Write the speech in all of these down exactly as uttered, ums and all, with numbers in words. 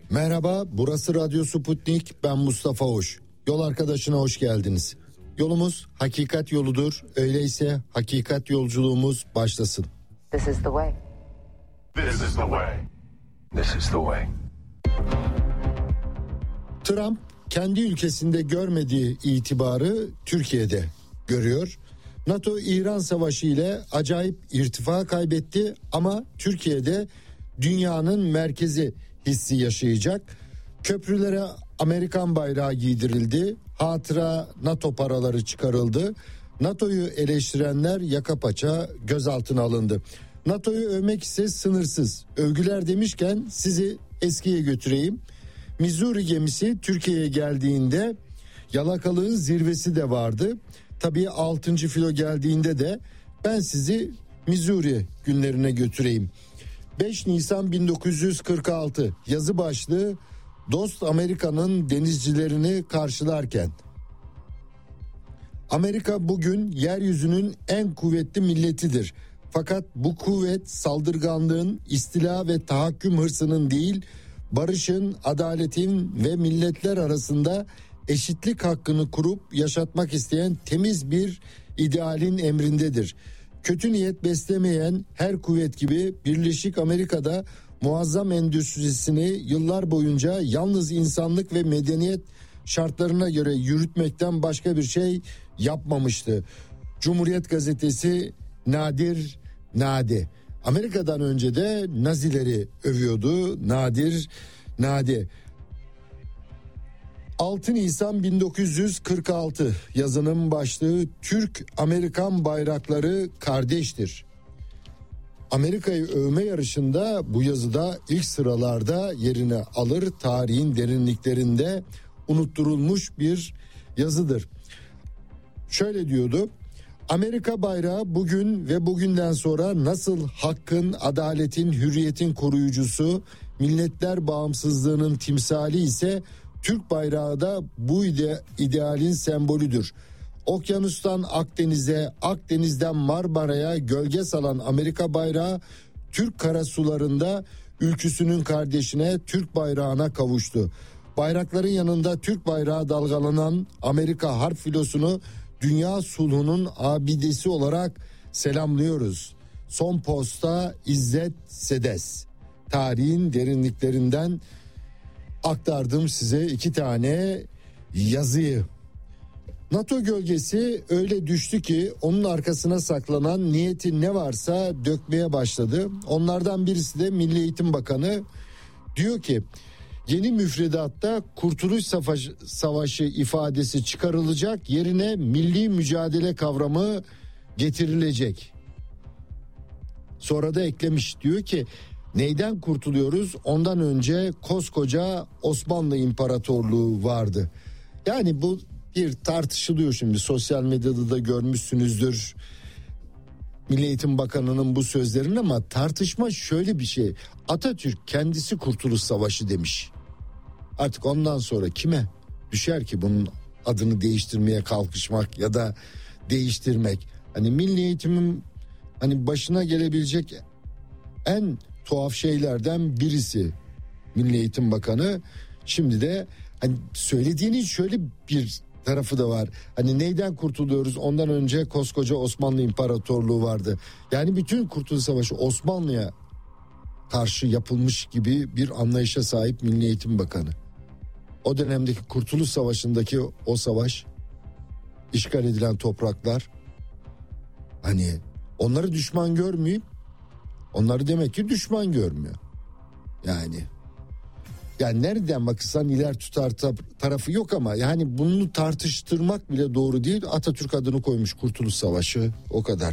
Merhaba, burası Radyo Sputnik, ben Mustafa Hoş. Yol arkadaşına hoş geldiniz. Yolumuz hakikat yoludur, öyleyse hakikat yolculuğumuz başlasın. This is the way. This is the way. This is the way. Trump kendi ülkesinde görmediği itibarı Türkiye'de görüyor. NATO-İran savaşı ile acayip irtifa kaybetti ama Türkiye'de dünyanın merkezi hissi yaşayacak. Köprülere Amerikan bayrağı giydirildi. Hatıra NATO paraları çıkarıldı. NATO'yu eleştirenler yaka paça gözaltına alındı. NATO'yu övmek ise sınırsız. Övgüler demişken sizi eskiye götüreyim. Missouri gemisi Türkiye'ye geldiğinde yalakalığın zirvesi de vardı. Tabii altıncı filo geldiğinde de ben sizi Missouri günlerine götüreyim. beş Nisan bin dokuz yüz kırk altı yazı başlığı Dost Amerika'nın denizcilerini karşılarken. Amerika bugün yeryüzünün en kuvvetli milletidir. Fakat bu kuvvet saldırganlığın, istila ve tahakküm hırsının değil, barışın, adaletin ve milletler arasında eşitlik hakkını kurup yaşatmak isteyen temiz bir idealin emrindedir. Kötü niyet beslemeyen her kuvvet gibi Birleşik Amerika'da muazzam endüstrisini yıllar boyunca yalnız insanlık ve medeniyet şartlarına göre yürütmekten başka bir şey yapmamıştı. Cumhuriyet Gazetesi Nadir Nade. Amerika'dan önce de Nazileri övüyordu. Nadir Nade. altı Nisan bin dokuz yüz kırk altı yazının başlığı Türk-Amerikan bayrakları kardeştir. Amerika'yı övme yarışında bu yazıda ilk sıralarda yerini alır, tarihin derinliklerinde unutturulmuş bir yazıdır. Şöyle diyordu: Amerika bayrağı bugün ve bugünden sonra nasıl hakkın, adaletin, hürriyetin koruyucusu, milletler bağımsızlığının timsali ise Türk bayrağı da bu ide, idealin sembolüdür. Okyanustan Akdeniz'e, Akdeniz'den Marmara'ya gölge salan Amerika bayrağı Türk karasularında ülküsünün kardeşine, Türk bayrağına kavuştu. Bayrakların yanında Türk bayrağı dalgalanan Amerika harp filosunu dünya sulhunun abidesi olarak selamlıyoruz. Son posta İzzet Sedes. Tarihin derinliklerinden aktardım size iki tane yazıyı. NATO gölgesi öyle düştü ki onun arkasına saklanan niyeti ne varsa dökmeye başladı. Onlardan birisi de Milli Eğitim Bakanı. Diyor ki yeni müfredatta Kurtuluş Savaşı, Savaşı ifadesi çıkarılacak, yerine milli mücadele kavramı getirilecek. Sonra da eklemiş, diyor ki neyden kurtuluyoruz? Ondan önce koskoca Osmanlı İmparatorluğu vardı. Yani bu bir tartışılıyor şimdi, sosyal medyada da görmüşsünüzdür Milli Eğitim Bakanı'nın bu sözlerini, ama tartışma şöyle bir şey: Atatürk kendisi Kurtuluş Savaşı demiş. Artık ondan sonra kime düşer ki bunun adını değiştirmeye kalkışmak ya da değiştirmek? Hani milli eğitimin hani başına gelebilecek en tuhaf şeylerden birisi Milli Eğitim Bakanı. Şimdi de hani söylediğinin şöyle bir tarafı da var. Hani neyden kurtuluyoruz? Ondan önce koskoca Osmanlı İmparatorluğu vardı. Yani bütün Kurtuluş Savaşı Osmanlı'ya karşı yapılmış gibi bir anlayışa sahip Milli Eğitim Bakanı. O dönemdeki Kurtuluş Savaşı'ndaki o savaş, işgal edilen topraklar, hani onları düşman görmeyip onları demek ki düşman görmüyor. Yani yani nereden bakırsan iler tutar tarafı yok, ama yani bunu tartıştırmak bile doğru değil. Atatürk adını koymuş Kurtuluş Savaşı, o kadar.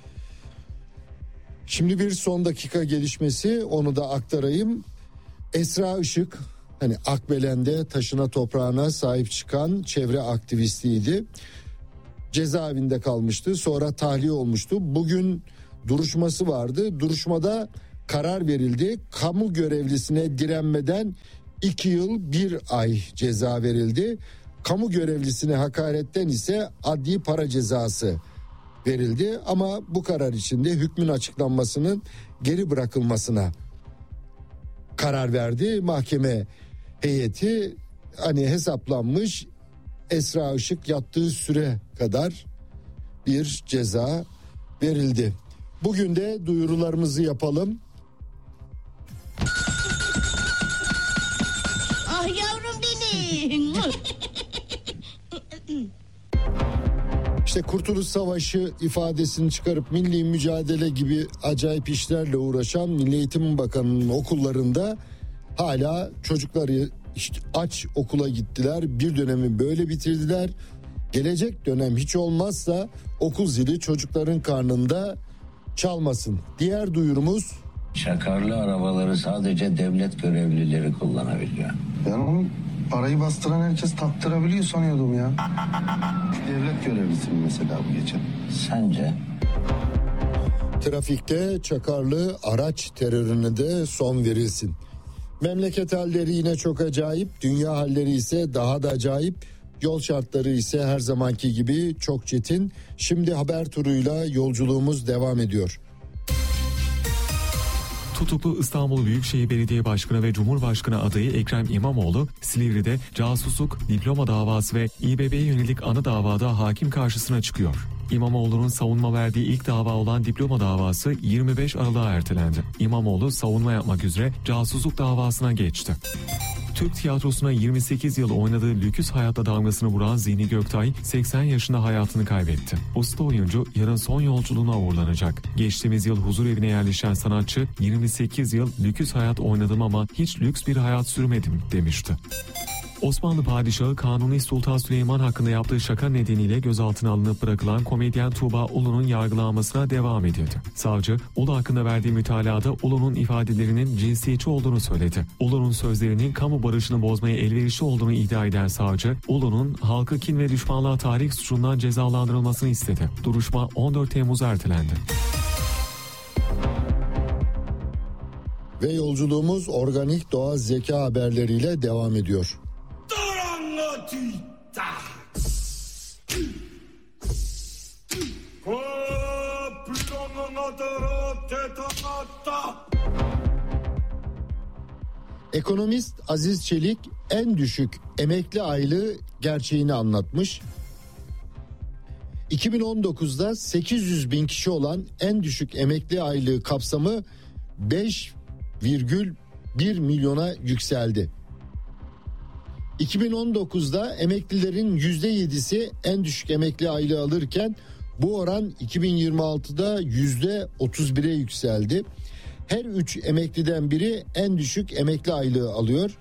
Şimdi bir son dakika gelişmesi, onu da aktarayım. Esra Işık, hani Akbelen'de taşına toprağına sahip çıkan çevre aktivistiydi. Cezaevinde kalmıştı, sonra tahliye olmuştu. Bugün duruşması vardı. Duruşmada karar verildi. Kamu görevlisine direnmeden iki yıl bir ay ceza verildi. Kamu görevlisine hakaretten ise adli para cezası verildi. Ama bu karar içinde hükmün açıklanmasının geri bırakılmasına karar verdi mahkeme. heyeti hani hesaplanmış, Esra Işık yattığı süre kadar bir ceza verildi. Bugün de duyurularımızı yapalım. Ah yavrum benim. İşte Kurtuluş Savaşı ifadesini çıkarıp milli mücadele gibi acayip işlerle uğraşan Milli Eğitim Bakanı'nın okullarında hala çocukları işte aç okula gittiler. Bir dönemi böyle bitirdiler. Gelecek dönem hiç olmazsa okul zili çocukların karnında çalmasın. Diğer duyurumuz: Çakarlı arabaları sadece devlet görevlileri kullanabiliyor. Ben onu parayı bastıran herkes taktırabiliyor sanıyordum ya. Devlet görevlisi mesela bu geçen. Sence? Trafikte çakarlı araç terörüne de son verilsin. Memleket halleri yine çok acayip, dünya halleri ise daha da acayip. Yol şartları ise her zamanki gibi çok çetin. Şimdi haber turuyla yolculuğumuz devam ediyor. Tutuklu İstanbul Büyükşehir Belediye Başkanı ve Cumhurbaşkanı adayı Ekrem İmamoğlu, Silivri'de casusluk, diploma davası ve İBB'ye yönelik ana davada hakim karşısına çıkıyor. İmamoğlu'nun savunma verdiği ilk dava olan diploma davası yirmi beş Aralık'a ertelendi. İmamoğlu savunma yapmak üzere casusluk davasına geçti. Türk tiyatrosuna yirmi sekiz yıl oynadığı Lüküs Hayat'ta damgasını vuran Zihni Göktay seksen yaşında hayatını kaybetti. Usta oyuncu yarın son yolculuğuna uğurlanacak. Geçtiğimiz yıl huzur evine yerleşen sanatçı yirmi sekiz yıl Lüküs Hayat oynadım ama hiç lüks bir hayat sürmedim demişti. Osmanlı Padişahı Kanuni Sultan Süleyman hakkında yaptığı şaka nedeniyle gözaltına alınıp bırakılan komedyen Tuğba Ulu'nun yargılanmasına devam edildi. Savcı, Ulu hakkında verdiği mütalada Ulu'nun ifadelerinin cinsiyetçi olduğunu söyledi. Ulu'nun sözlerinin kamu barışını bozmaya elverişli olduğunu iddia eden savcı, Ulu'nun halkı kin ve düşmanlığa tahrik suçundan cezalandırılmasını istedi. Duruşma on dört Temmuz'a ertelendi. Ve yolculuğumuz organik doğal zeka haberleriyle devam ediyor. Ekonomist Aziz Çelik en düşük emekli aylığı gerçeğini anlatmış. iki bin on dokuzda sekiz yüz bin kişi olan en düşük emekli aylığı kapsamı beş virgül bir milyona yükseldi. iki bin on dokuzda emeklilerin yüzde yedisi en düşük emekli aylığı alırken bu oran iki bin yirmi altıda yüzde otuz bire yükseldi. Her üç emekliden biri en düşük emekli aylığı alıyor.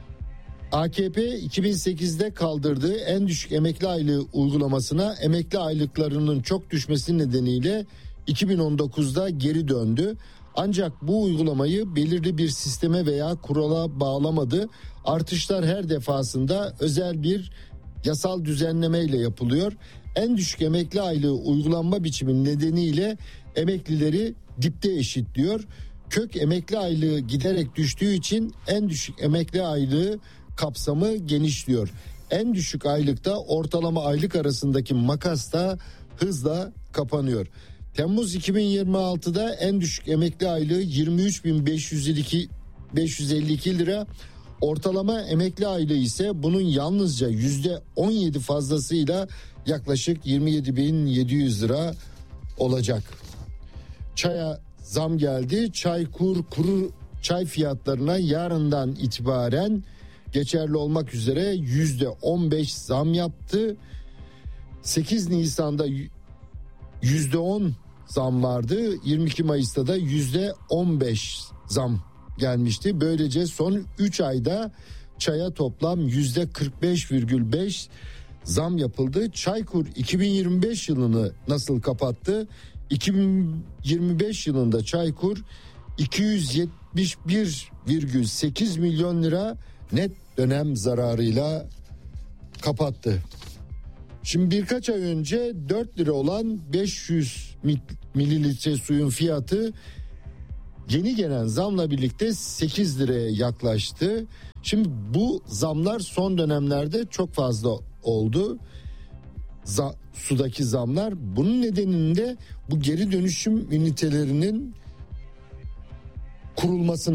A K P iki bin sekizde kaldırdığı en düşük emekli aylığı uygulamasına emekli aylıklarının çok düşmesi nedeniyle iki bin on dokuzda geri döndü. Ancak bu uygulamayı belirli bir sisteme veya kurala bağlamadı. Artışlar her defasında özel bir yasal düzenlemeyle yapılıyor. En düşük emekli aylığı uygulanma biçimi nedeniyle emeklileri dipte eşitliyor. Kök emekli aylığı giderek düştüğü için en düşük emekli aylığı kapsamı genişliyor. En düşük aylıkta ortalama aylık arasındaki makas da hızla kapanıyor. Temmuz iki bin yirmi altıda en düşük emekli aylığı yirmi üç bin beş yüz elli iki lira. Ortalama emekli aylığı ise bunun yalnızca yüzde on yedi fazlasıyla yaklaşık yirmi yedi bin yedi yüz lira olacak. Çaya zam geldi. Çaykur kuru çay fiyatlarına yarından itibaren geçerli olmak üzere yüzde on beş zam yaptı. sekiz Nisan'da yüzde on zam vardı. yirmi iki Mayıs'ta da yüzde on beş zam gelmişti. Böylece son üç ayda çaya toplam yüzde kırk beş virgül beş zam yapıldı. Çaykur iki bin yirmi beş yılını nasıl kapattı? iki bin yirmi beş yılında Çaykur iki yüz yetmiş bir virgül sekiz milyon lira net dönem zararıyla kapattı. Şimdi birkaç ay önce dört lira olan beş yüz mililitre suyun fiyatı yeni gelen zamla birlikte sekiz liraya yaklaştı. Şimdi bu zamlar son dönemlerde çok fazla oldu. Z- sudaki zamlar. Bunun nedeninde bu geri dönüşüm ünitelerinin kurulmasına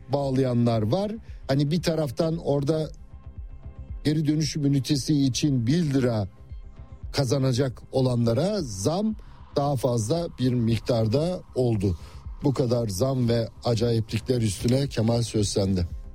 bağlayanlar var. Hani bir taraftan orada geri dönüşüm ünitesi için bir lira kazanacak olanlara zam daha fazla bir miktarda oldu. Bu kadar zam ve acayiplikler üstüne Kemal söz sende.